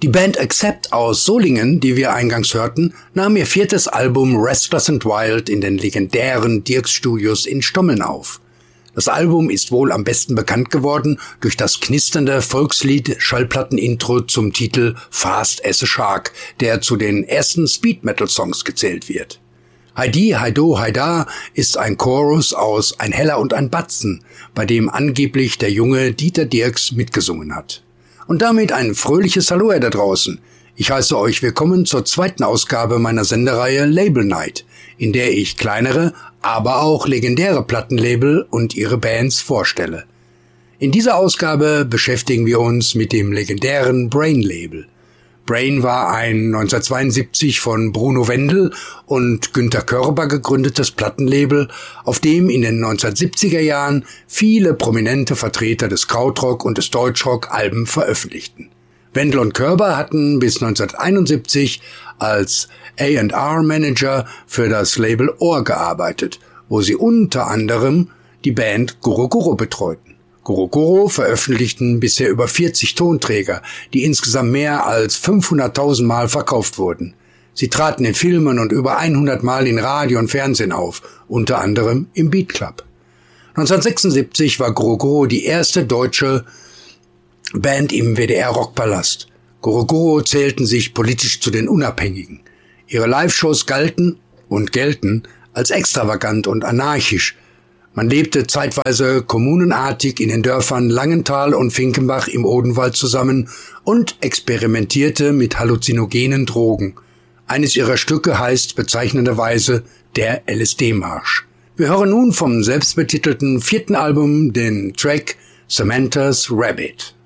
Die Band Accept aus Solingen, die wir eingangs hörten, nahm ihr 4. Album Restless and Wild in den legendären Dierks Studios in Stommeln auf. Das Album ist wohl am besten bekannt geworden durch das knisternde Volkslied-Schallplatten-Intro zum Titel Fast as a Shark, der zu den ersten Speed-Metal-Songs gezählt wird. Heidi, Heido, Heida ist ein Chorus aus Ein Heller und ein Batzen, bei dem angeblich der junge Dieter Dierks mitgesungen hat. Und damit ein fröhliches Hallo da draußen. Ich heiße euch willkommen zur 2. Ausgabe meiner Sendereihe Label Night, in der ich kleinere, aber auch legendäre Plattenlabel und ihre Bands vorstelle. In dieser Ausgabe beschäftigen wir uns mit dem legendären Brain Label. Brain war ein 1972 von Bruno Wendel und Günter Körber gegründetes Plattenlabel, auf dem in den 1970er Jahren viele prominente Vertreter des Krautrock und des Deutschrock Alben veröffentlichten. Wendel und Körber hatten bis 1971 als A&R-Manager für das Label Ohr gearbeitet, wo sie unter anderem die Band Guru Guru betreuten. Guru Guru veröffentlichten bisher über 40 Tonträger, die insgesamt mehr als 500.000 Mal verkauft wurden. Sie traten in Filmen und über 100 Mal in Radio und Fernsehen auf, unter anderem im Beat Club. 1976 war Guru Guru die erste deutsche Band im WDR-Rockpalast. Guru Guru zählten sich politisch zu den Unabhängigen. Ihre Live-Shows galten und gelten als extravagant und anarchisch. Man lebte zeitweise kommunenartig in den Dörfern Langenthal und Finkenbach im Odenwald zusammen und experimentierte mit halluzinogenen Drogen. Eines ihrer Stücke heißt bezeichnenderweise der LSD-Marsch. Wir hören nun vom selbstbetitelten 4. Album den Track Samantha's Rabbit.